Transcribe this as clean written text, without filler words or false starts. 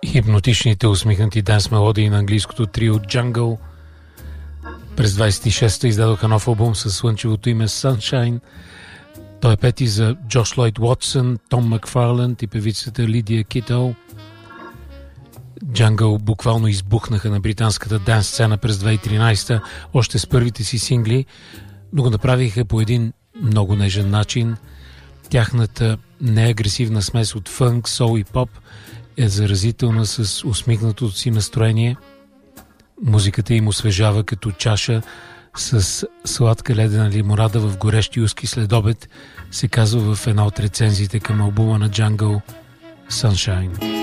Хипнотичните усмихнати данс мелодии на английското трио Jungle. През 26-та издадоха нов албум със слънчевото име Sunshine. Той е пети за Джош Лойд Уотсън, Том Макфарланд и певицата Лидия Китъл. Jungle буквално избухнаха на британската данс сцена през 2013-та, още с първите си сингли, но го направиха по един много нежен начин. Тяхната неагресивна смес от фънк, сол и поп е заразителна с усмихнатото си настроение. Музиката им освежава като чаша с сладка ледена лимонада в горещ юлски следобед, се казва в една от рецензиите към албума на Jungle Sunshine.